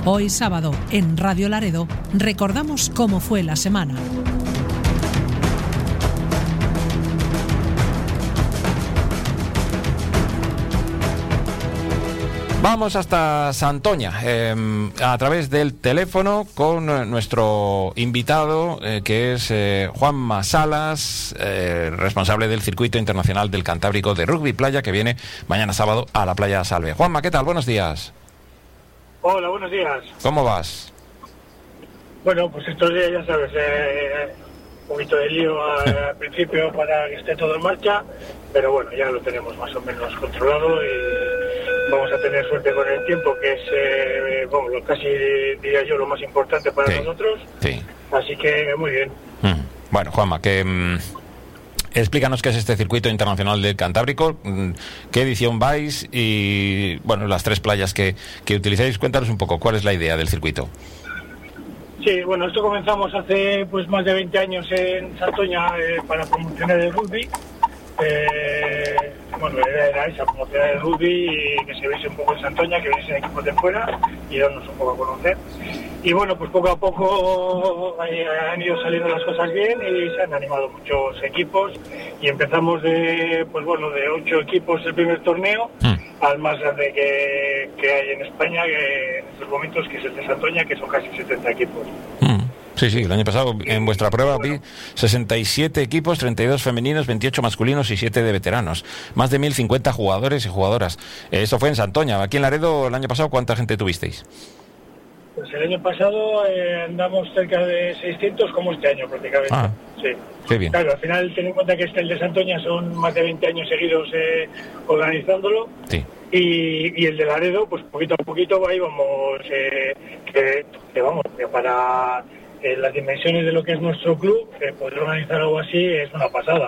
Hoy sábado, en Radio Laredo, recordamos cómo fue la semana. Vamos hasta Santoña, a través del teléfono con nuestro invitado, que es Juanma Salas, responsable del Circuito Internacional del Cantábrico de Rugby Playa, que viene mañana sábado a la Playa Salve. Juanma, ¿qué tal? Buenos días. Hola, buenos días. ¿Cómo vas? Bueno, pues estos días ya sabes, un poquito de lío al principio para que esté todo en marcha, pero bueno, ya lo tenemos más o menos controlado y vamos a tener suerte con el tiempo, que es, casi diría yo, lo más importante para nosotros. Sí. Así que muy bien. Bueno, Juanma, explícanos qué es este Circuito Internacional del Cantábrico, qué edición vais y, bueno, las 3 playas que utilizáis. Cuéntanos un poco, ¿cuál es la idea del circuito? Sí, bueno, esto comenzamos hace pues más de 20 años en Santoña para promocionar el rugby. La idea era esa, promocionar el rugby y que se viese un poco en Santoña, que viesen equipos de fuera y darnos un poco a conocer. Y bueno, pues poco a poco han ido saliendo las cosas bien y se han animado muchos equipos y empezamos de 8 equipos el primer torneo al más grande que hay en España, que en estos momentos, que es el de Santoña, que son casi 70 equipos. Sí, el año pasado en vuestra prueba vi 67 equipos, 32 femeninos, 28 masculinos y 7 de veteranos. Más de 1.050 jugadores y jugadoras. Eso fue en Santoña. Aquí en Laredo, el año pasado, ¿cuánta gente tuvisteis? Pues el año pasado andamos cerca de 600, como este año prácticamente. Sí. Qué bien. Claro, al final ten en cuenta que el de Santoña son más de 20 años seguidos organizándolo. Sí. Y el de Laredo, pues poquito a poquito ahí vamos, que para las dimensiones de lo que es nuestro club, poder organizar algo así es una pasada.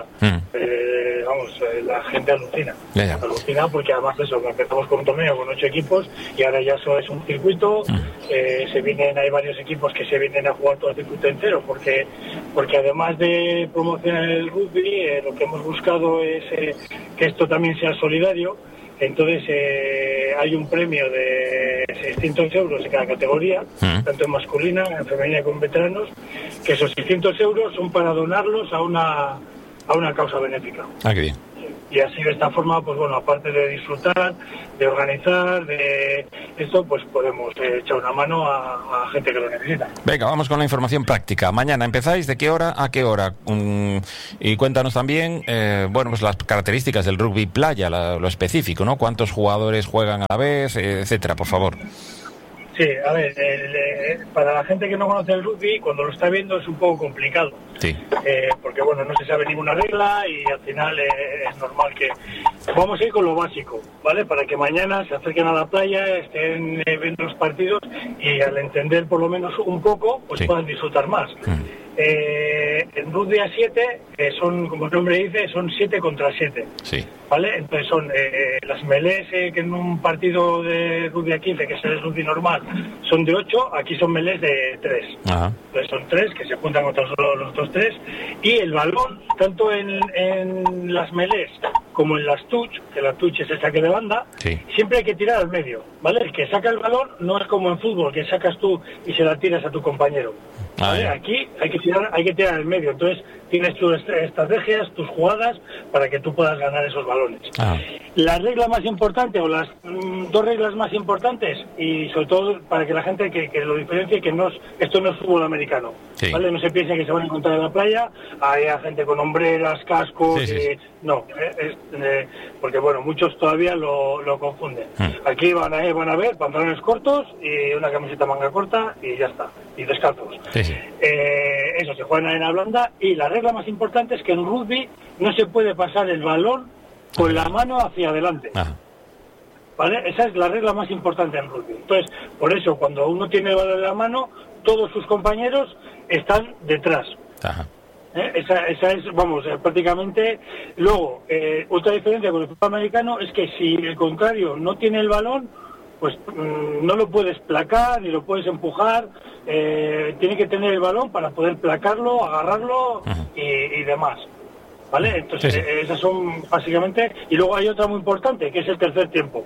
La gente alucina. Alucina porque además de eso, empezamos con un torneo con 8 equipos y ahora ya eso es un circuito. Hay varios equipos que se vienen a jugar todo el circuito entero porque además de promocionar el rugby, lo que hemos buscado es que esto también sea solidario. Entonces hay un premio de 600 euros en cada categoría, tanto en masculina, en femenina como en veteranos, que esos 600 euros son para donarlos a una causa benéfica. Qué bien. Y así de esta forma, pues bueno, aparte de disfrutar, de organizar, de esto, pues podemos echar una mano a gente que lo necesita. Venga, vamos con la información práctica. Mañana empezáis, ¿de qué hora a qué hora? Y cuéntanos también, pues las características del rugby playa, lo específico, ¿no? ¿Cuántos jugadores juegan a la vez, etcétera, por favor? Sí, a ver, para la gente que no conoce el rugby, cuando lo está viendo es un poco complicado. Sí. Porque, no se sabe ninguna regla y al final es normal que... Vamos a ir con lo básico, ¿vale? Para que mañana se acerquen a la playa, estén viendo los partidos y al entender por lo menos un poco, pues puedan disfrutar más. En rugby a 7 son, como el nombre dice, son 7 contra 7. Sí. ¿Vale? Entonces son las melés que en un partido de rugby a 15, que es el rugby normal, son de 8, aquí son melés de 3. Ajá. Entonces son 3 que se juntan contra los otros 3. Y el balón, tanto en las melés como en las touch, que la touch es el saque de banda, siempre hay que tirar al medio, ¿vale? El que saca el balón no es como en fútbol, que sacas tú y se la tiras a tu compañero. ¿Vale? Aquí hay que tirar al medio, entonces tienes tus estrategias, tus jugadas para que tú puedas ganar esos balones. La regla más importante, o las 2 reglas más importantes, y sobre todo para que la gente que lo diferencie, que esto no es fútbol americano, ¿vale? No se piense que se van a encontrar en la playa, hay gente con hombreras, cascos, no, porque muchos todavía lo confunden. Aquí van a ver pantalones cortos y una camiseta manga corta y ya está, y descalzos. Eso, se juega en arena blanda, y la regla más importante es que en rugby no se puede pasar el balón con la mano hacia adelante. ¿Vale? Esa es la regla más importante en rugby. Entonces, por eso, cuando uno tiene el balón en la mano, todos sus compañeros están detrás. Esa es, prácticamente. Luego, otra diferencia con el fútbol americano es que si el contrario no tiene el balón, pues no lo puedes placar ni lo puedes empujar, tiene que tener el balón para poder placarlo, agarrarlo y demás, ¿vale? Entonces esas son básicamente, y luego hay otra muy importante que es el tercer tiempo.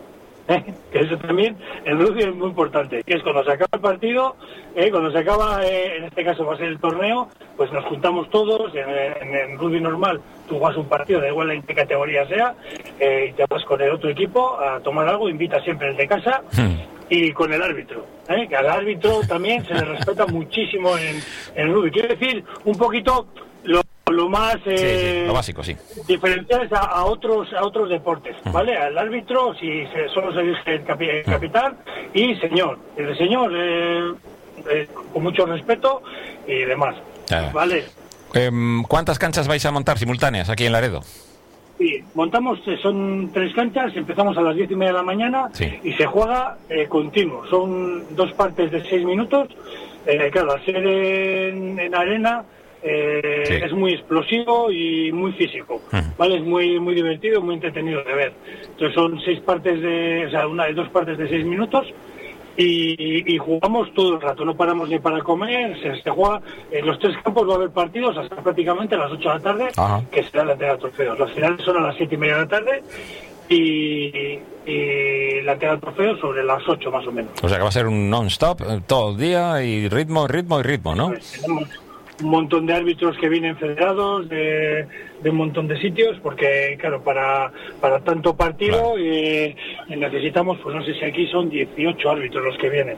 Que eso también en rugby es muy importante, que es cuando se acaba el partido, cuando se acaba, en este caso va a ser el torneo, pues nos juntamos todos, en rugby normal tú juegas un partido, da igual en qué categoría sea, y te vas con el otro equipo a tomar algo, invita siempre el de casa, y con el árbitro, que al árbitro también se le respeta muchísimo en rugby. Quiero decir, un poquito lo más lo básico, sí, diferenciales a otros deportes, ¿vale? Al árbitro solo se elige el capitán y señor, el señor con mucho respeto y demás, ¿vale? ¿Cuántas canchas vais a montar simultáneas aquí en Laredo? Sí, montamos, son 3 canchas, empezamos a las 10:30 de la mañana, y se juega continuo, son 2 partes de 6 minutos, claro, al ser en arena, es muy explosivo y muy físico, ¿vale? Es muy muy divertido, muy entretenido de ver. Entonces son 2 partes de 6 minutos y jugamos todo el rato, no paramos ni para comer, se juega en los 3 campos, va a haber partidos hasta prácticamente a las 8 de la tarde, que será la entrega de trofeos. Los finales son a las 7:30 de la tarde y la entrega de trofeos sobre las 8 más o menos. O sea que va a ser un non-stop todo el día y ritmo, ¿no? Pues tenemos un montón de árbitros que vienen federados de un montón de sitios, porque claro, para tanto partido necesitamos, pues no sé si aquí son 18 árbitros los que vienen,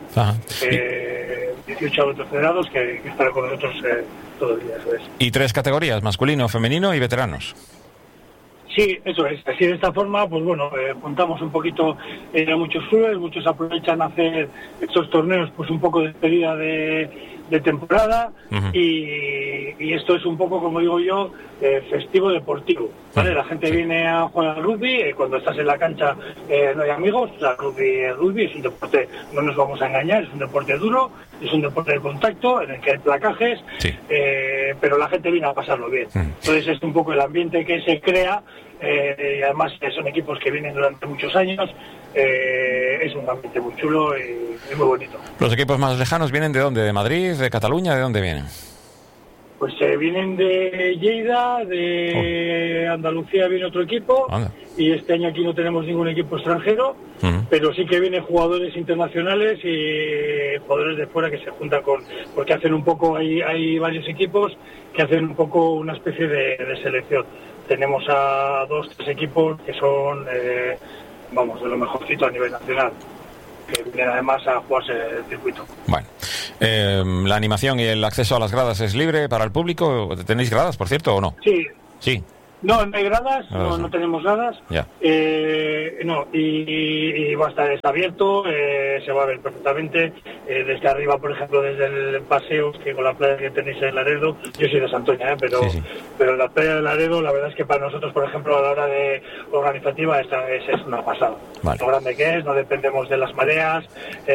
18 árbitros federados que estarán con nosotros todo el día, eso es. Y 3 categorías, masculino, femenino y veteranos. Sí, eso es. Así de esta forma, pues bueno, juntamos un poquito a muchos clubes, muchos aprovechan a hacer estos torneos, pues un poco de despedida de temporada, y esto es un poco, como digo yo, festivo deportivo, ¿vale? La gente viene a jugar al rugby, cuando estás en la cancha no hay amigos, el rugby es un deporte, no nos vamos a engañar, es un deporte duro, es un deporte de contacto, en el que hay placajes, pero la gente viene a pasarlo bien. Entonces es un poco el ambiente que se crea, y además son equipos que vienen durante muchos años, es un ambiente muy chulo y muy bonito. ¿Los equipos más lejanos vienen de dónde? ¿De Madrid? ¿De Cataluña? ¿De dónde vienen? Pues vienen de Lleida, de Andalucía viene otro equipo, y este año aquí no tenemos ningún equipo extranjero, pero sí que vienen jugadores internacionales y jugadores de fuera que se juntan porque hacen un poco, hay varios equipos que hacen un poco una especie de selección. Tenemos a 2-3 equipos que son, de lo mejorcito a nivel nacional, que vienen además a jugarse el circuito. Bueno, ¿la animación y el acceso a las gradas es libre para el público? ¿Tenéis gradas, por cierto, o no? Sí. No hay gradas, no tenemos gradas. No, y va a estar abierto, se va a ver perfectamente. Desde arriba, por ejemplo, desde el paseo, que con la playa que tenéis en Laredo, yo soy de Santoña, pero la playa de Laredo, la verdad es que para nosotros, por ejemplo, a la hora de organizativa, es una pasada. Lo grande que es, no dependemos de las mareas.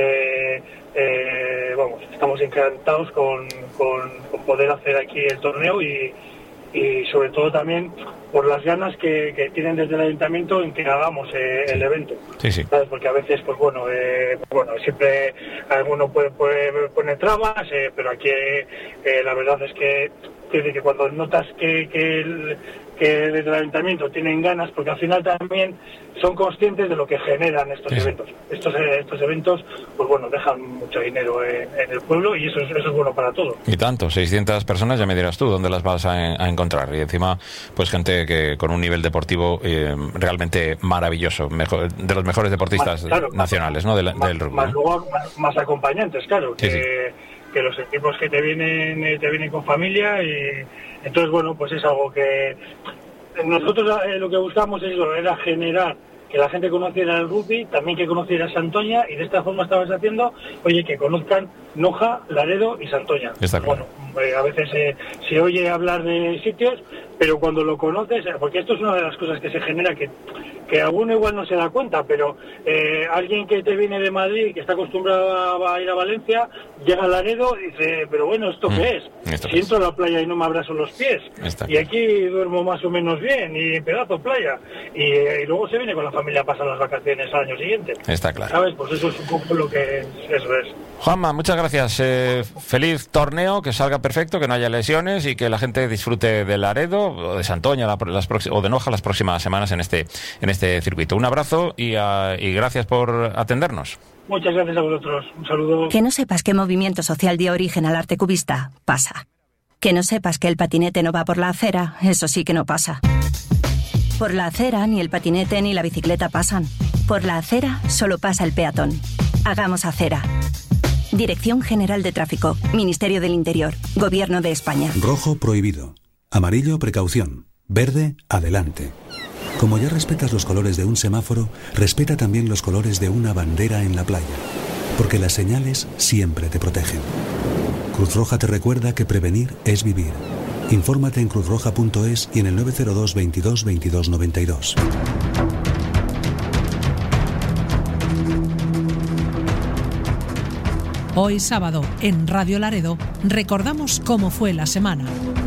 Estamos encantados con poder hacer aquí el torneo y sobre todo también por las ganas que tienen desde el ayuntamiento en que hagamos el evento. ¿Sabes? Porque a veces, pues siempre alguno puede poner trabas, pero aquí la verdad es que cuando notas que desde el ayuntamiento tienen ganas, porque al final también son conscientes de lo que generan estos eventos. Estos eventos, pues dejan mucho dinero en el pueblo, y eso es bueno para todos. Y tanto, 600 personas, ya me dirás tú dónde las vas a encontrar. Y encima, pues gente que con un nivel deportivo realmente maravilloso, de los mejores deportistas nacionales, ¿no? Del rugby. Más acompañantes, claro, que los equipos que te vienen con familia, y entonces pues es algo que nosotros lo que buscamos era generar que la gente conociera el rugby, también que conociera Santoña, y de esta forma estabas haciendo, que conozcan Noja, Laredo y Santoña. A veces se oye hablar de sitios, pero cuando lo conoces, porque esto es una de las cosas que se genera, que alguno igual no se da cuenta, pero alguien que te viene de Madrid, que está acostumbrado a ir a Valencia, llega a Laredo y dice, pero bueno, ¿esto qué es? Si entro a la playa y no me abrazo los pies, y aquí duermo más o menos bien, y pedazo playa, y luego se viene con la familia a pasar las vacaciones al año siguiente. Está claro. ¿Sabes? Pues eso es un poco lo que eso es. Juanma, muchas gracias. Feliz torneo, que salga perfecto, que no haya lesiones y que la gente disfrute de Laredo o de Santoña o de Noja las próximas semanas en este este circuito. Un abrazo y gracias por atendernos. Muchas gracias a vosotros. Un saludo. Que no sepas qué movimiento social dio origen al arte cubista, pasa. Que no sepas que el patinete no va por la acera, eso sí que no pasa. Por la acera ni el patinete ni la bicicleta pasan. Por la acera solo pasa el peatón. Hagamos acera. Dirección General de Tráfico, Ministerio del Interior, Gobierno de España. Rojo, prohibido. Amarillo, precaución. Verde, adelante. Como ya respetas los colores de un semáforo, respeta también los colores de una bandera en la playa. Porque las señales siempre te protegen. Cruz Roja te recuerda que prevenir es vivir. Infórmate en cruzroja.es y en el 902 22 22 92. Hoy sábado, en Radio Laredo, recordamos cómo fue la semana.